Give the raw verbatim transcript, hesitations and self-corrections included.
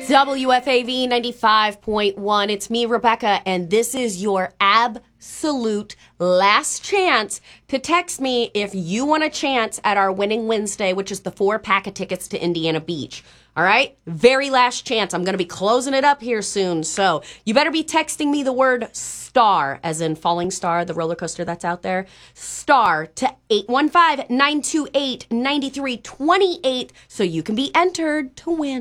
W F A V ninety-five point one. It's me, Rebecca, and this is your absolute last chance to text me if you want a chance at our Winning Wednesday, which is the four pack of tickets to Indiana Beach. All right? Very last chance. I'm going to be closing it up here soon. So you better be texting me the word STAR, as in Falling Star, the roller coaster that's out there. STAR to eight one five, nine two eight, nine three two eight so you can be entered to win.